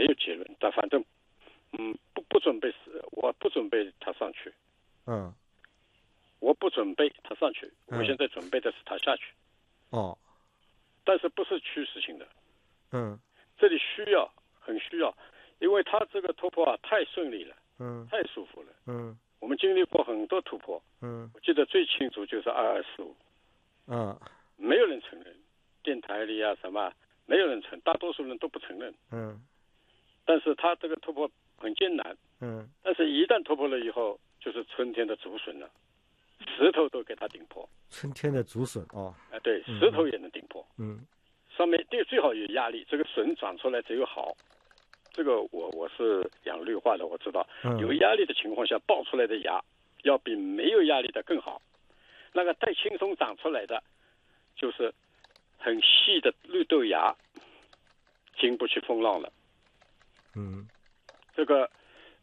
有结论，但反正不准备，我不准备他上去。我不准备他上去，我现在准备的是他下去。但是不是趋势性的。这里很需要，因为他这个突破啊太顺利了，太舒服了。我们经历过很多突破。我记得最清楚就是2245。没有人承认，电台里啊什么，没有人承认，大多数人都不承认。但是他这个突破很艰难。但是一旦突破了以后，就是春天的竹笋了，石头都给它顶破。 春天的竹笋对，石头也能顶破。上面最好有压力，这个笋长出来只有好。这个我是养绿化的，我知道，有压力的情况下爆出来的芽要比没有压力的更好。那个太轻松长出来的，就是很细的绿豆芽，经不起风浪了。这个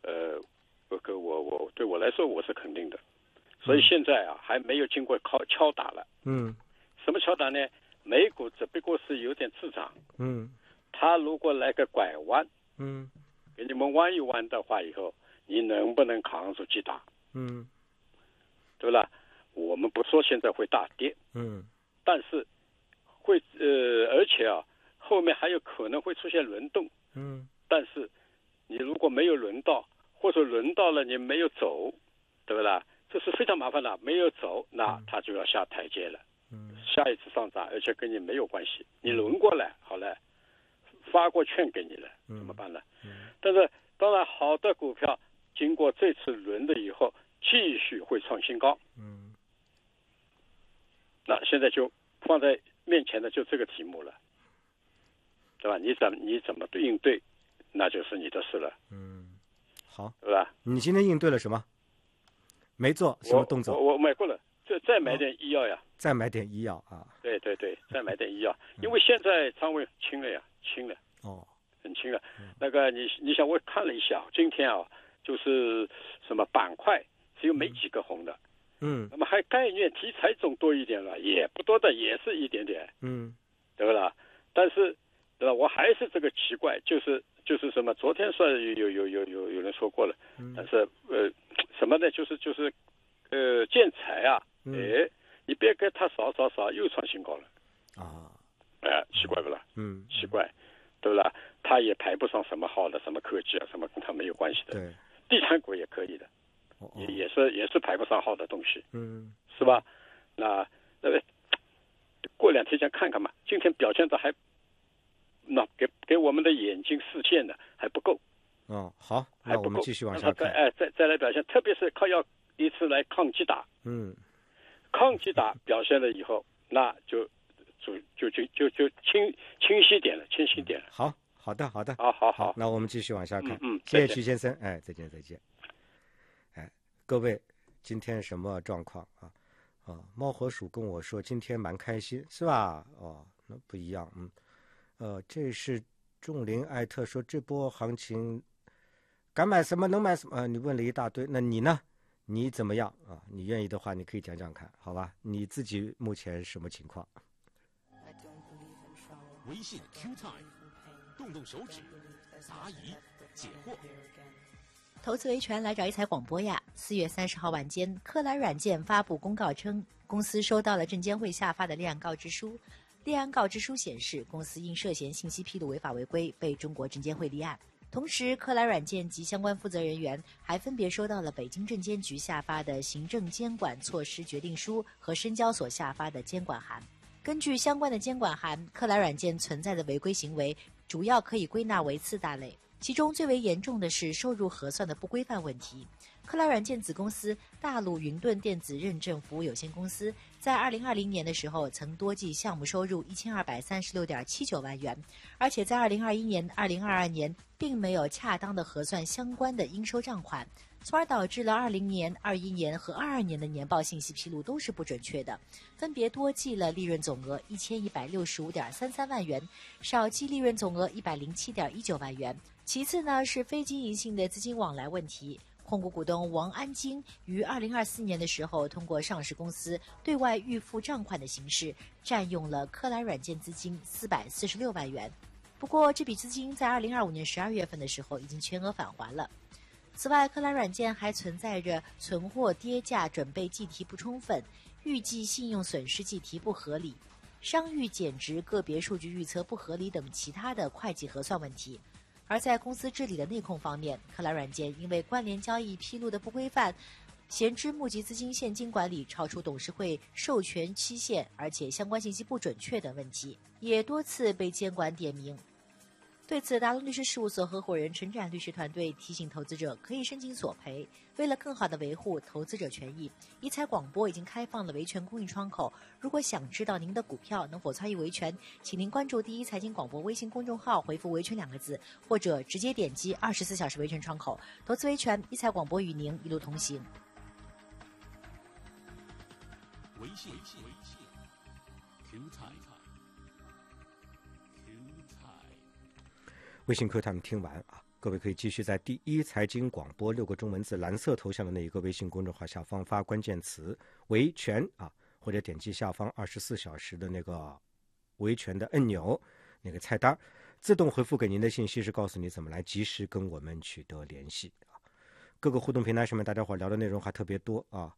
我对我来说我是肯定的。所以现在啊还没有经过敲打了。什么敲打呢？美股只不过是有点滞涨。它如果来个拐弯，给你们弯一弯的话，以后你能不能扛住击打？对吧？我们不说现在会大跌。但是会而且啊后面还有可能会出现轮动。但是你如果没有轮到，或者轮到了你没有走，对不啦？这是非常麻烦的，没有走，那他就要下台阶了。下一次上涨，而且跟你没有关系，你轮过来好了，发过券给你了，怎么办呢？但是当然，好的股票经过这次轮的以后，继续会创新高。那现在就放在面前的就这个题目了，对吧？你怎么应对，那就是你的事了。 好， 对吧？ 你今天应对了什么？没做什么动作？ 我买过了，再买点医药呀。 再买点医药啊。 对，再买点医药，因为现在仓位轻了呀，很轻了。那个你想，我看了一下，今天啊，就是什么板块只有没几个红的。那么还概念题材总多一点了，也不多的，也是一点点。对不啦？但是对吧？我还是这个奇怪，就是什么？昨天说有人说过了，但是什么呢？就是建材啊，你别给它少又创新高了奇怪不啦？奇怪，对不啦？它也排不上什么好的什么科技啊，什么跟它没有关系的。 对， 地产股也可以的，也是排不上好的东西，是吧？那过2天先看看嘛。今天表现的还，那给我们的眼睛视线的还不够。 好，那我们继续往下看。 再来表现，特别是要一次来抗击打。抗击打表现了以后，那就清晰点了。 好的。 好， 那我们继续往下看。谢谢曲先生。再见。各位，今天什么状况啊？猫和鼠跟我说今天蛮开心，是吧？那不一样。这是仲林艾特说这波行情敢买什么能买什么你问了一大堆，那你呢？你怎么样啊？你愿意的话，你可以讲讲看，好吧？你自己目前什么情况？ 微信 Q Time， 动手指答疑解惑。 投资维权来找一财广播呀！4月30号晚间，科莱软件发布公告称，公司收到了证监会下发的立案告知书。立案告知书显示，公司因涉嫌信息披露违法违规，被中国证监会立案。同时，科莱软件及相关负责人员还分别收到了北京证监局下发的行政监管措施决定书和深交所下发的监管函。根据相关的监管函，科莱软件存在的违规行为主要可以归纳为4大类。其中最为严重的是收入核算的不规范问题。科莱软件子公司大陆云盾电子认证服务有限公司在2020年的时候曾多计项目收入1236.79万元，而且在2021年、2022年并没有恰当的核算相关的应收账款，从而导致了20年、21年和22年的年报信息披露都是不准确的，分别多计了利润总额1165.33万元，少计利润总额107.19万元。其次呢是非经营性的资金往来问题。控股股东王安金于2024年的时候，通过上市公司对外预付账款的形式，占用了科莱软件资金446万元。 不过这笔资金在2025年12月份的时候已经全额返还了。此外，克莱软件还存在着存货跌价准备计提不充分、预计信用损失计提不合理、商誉减值个别数据预测不合理等其他的会计核算问题。而在公司治理的内控方面，克莱软件因为关联交易披露的不规范、闲置募集资金现金管理超出董事会授权期限，而且相关信息不准确等问题，也多次被监管点名。对此，达龙律师事务所合伙人陈展律师团队提醒投资者可以申请索赔。为了更好地维护投资者权益，一财广播已经开放了维权公益窗口。如果想知道您的股票能否参与维权，请您关注第一财经广播微信公众号，回复维权2个字，或者直接点击24小时维权窗口。投资维权，一财广播与您一路同行。 微信微信 Q 他们听完啊，各位可以继续在第一财经广播6个中文字蓝色头像的那一个微信公众号下方发关键词维权啊，或者点击下方24小时的那个维权的按钮，那个菜单自动回复给您的信息是告诉你怎么来及时跟我们取得联系啊。各个互动平台上面大家伙聊的内容还特别多啊。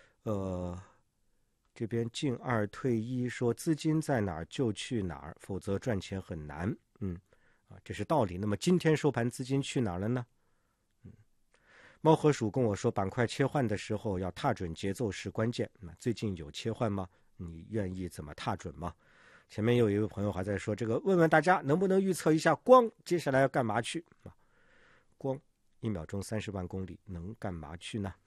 这边进2退1说资金在哪儿就去哪儿，否则赚钱很难。这是道理。那么今天收盘资金去哪儿了呢？猫和鼠跟我说，板块切换的时候要踏准节奏是关键。最近有切换吗？你愿意怎么踏准吗？前面有一位朋友还在说，这个问问大家能不能预测一下光接下来要干嘛去？光1秒钟30万公里能干嘛去呢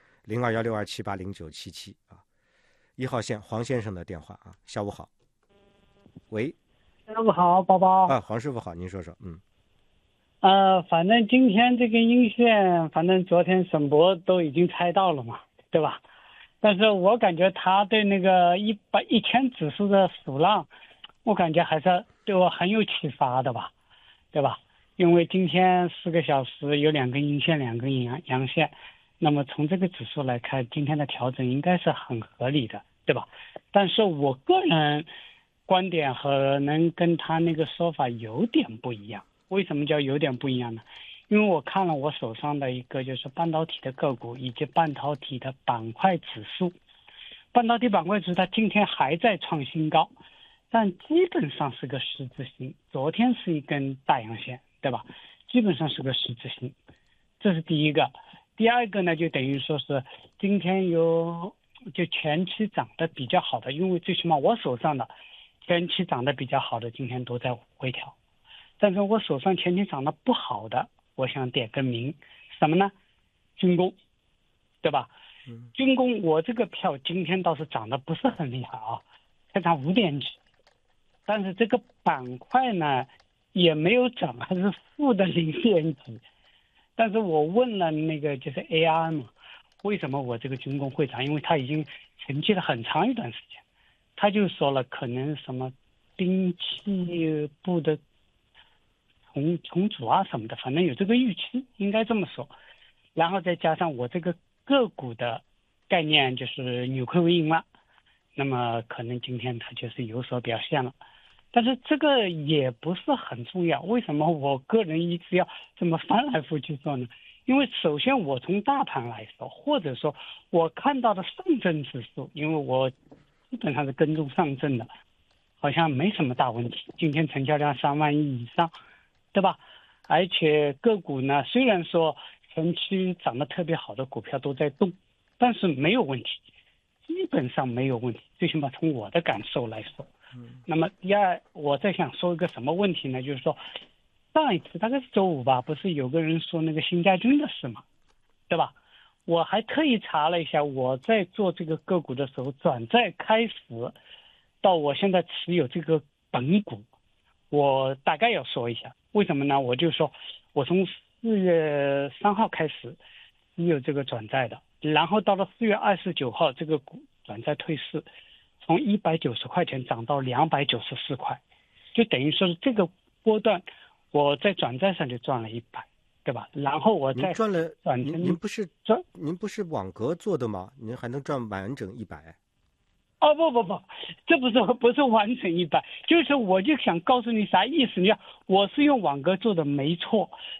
？021627809777啊，1号线黄先生的电话啊，下午好。喂。 下午好，宝宝啊，黄师傅好，您说说。 反正今天这根阴线，反正昨天沈博都已经猜到了嘛，对吧？但是我感觉他对那个1000指数的数浪，我感觉还是对我很有启发的吧，对吧？因为今天4个小时有2根阴线，2根阳线，那么从这个指数来看，今天的调整应该是很合理的，对吧？但是我个人观点可能跟他那个说法有点不一样。为什么叫有点不一样呢？因为我看了我手上的一个就是半导体的个股以及半导体的板块指数，半导体板块指数它今天还在创新高，但基本上是个十字星，昨天是一根大阳线，对吧？基本上是个十字星，这是第一个。第二个呢，就等于说是今天就前期涨得比较好的，因为最起码我手上的前期涨得比较好的今天都在回调，但是我手上前期涨得不好的，我想点个名，什么呢？军工，对吧？军工我这个票今天倒是涨得不是很厉害啊，才涨5点几，但是这个板块呢也没有涨，还是负的0点几。但是我问了那个就是 AI 嘛，为什么我这个军工会涨？因为它已经沉寂了很长一段时间，他就说了可能什么兵器部的重组啊什么的，反正有这个预期，应该这么说。然后再加上我这个个股的概念就是扭亏为盈了，那么可能今天它就是有所表现了。但是这个也不是很重要，为什么我个人一直要这么翻来覆去说呢？因为首先我从大盘来说，或者说我看到的上证指数，因为我基本上是跟踪上证的，好像没什么大问题，今天成交量3万亿以上，对吧？而且个股呢，虽然说前期涨得特别好的股票都在动，但是没有问题，基本上没有问题，最起码从我的感受来说。那么第二，我在想说一个什么问题呢？就是说上一次大概是周5吧，不是有个人说那个新家军的事嘛，对吧？我还特意查了一下，我在做这个个股的时候，转债开始到我现在持有这个本股，我大概要说一下，为什么呢？我就说我从4月3号开始有这个转债的，然后到了4月29号这个股转债退市，从190块钱涨到294块，就等于说是这个波段我在转债上就赚了100，对吧？然后我再赚了，您不是网格做的吗？您还能赚完整100？ 哦不，这不是完成100，就是我就想告诉你啥意思？你看我是用网格做的没错，